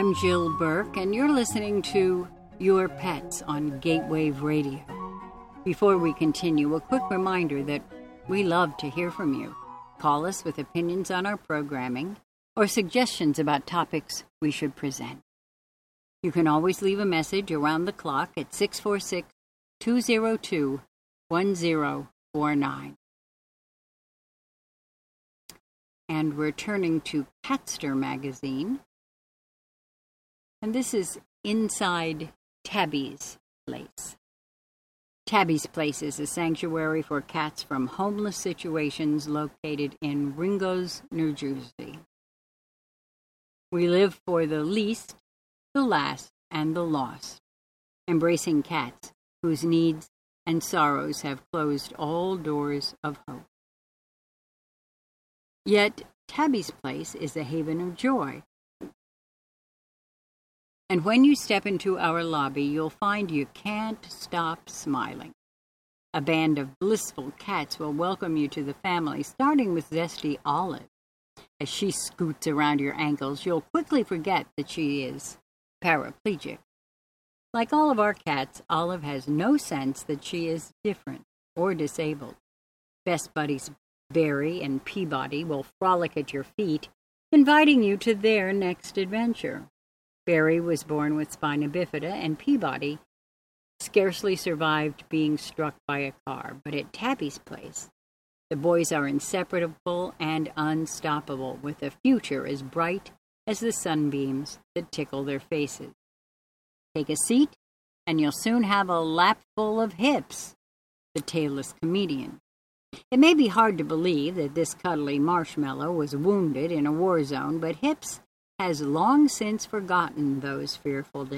I'm Jill Burke, and you're listening to Your Pets on Gatewave Radio. Before we continue, a quick reminder that we love to hear from you. Call us with opinions on our programming or suggestions about topics we should present. You can always leave a message around the clock at 646-202-1049. And we're turning to Catster magazine. And this is Inside Tabby's Place. Tabby's Place is a sanctuary for cats from homeless situations located in Ringgoes, New Jersey. We live for the least, the last, and the lost, embracing cats whose needs and sorrows have closed all doors of hope. Yet, Tabby's Place is a haven of joy. And when you step into our lobby, you'll find you can't stop smiling. A band of blissful cats will welcome you to the family, starting with Zesty Olive. As she scoots around your ankles, you'll quickly forget that she is paraplegic. Like all of our cats, Olive has no sense that she is different or disabled. Best buddies Barry and Peabody will frolic at your feet, inviting you to their next adventure. Barry was born with spina bifida, and Peabody scarcely survived being struck by a car. But at Tabby's Place, the boys are inseparable and unstoppable, with a future as bright as the sunbeams that tickle their faces. Take a seat, and you'll soon have a lap full of Hips, the tailless comedian. It may be hard to believe that this cuddly marshmallow was wounded in a war zone, but Hips has long since forgotten those fearful days.